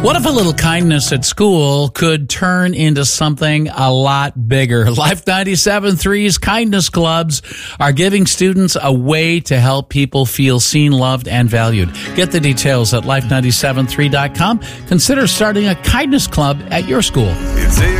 What if a little kindness at school could turn into something a lot bigger? Life 97.3's Kindness Clubs are giving students a way to help people feel seen, loved, and valued. Get the details at life973.com. Consider starting a kindness club at your school.